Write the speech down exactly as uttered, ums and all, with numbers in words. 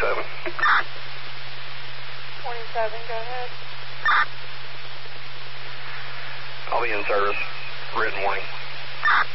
twenty-seven. twenty-seven, go ahead. I'll be in service. Written warning.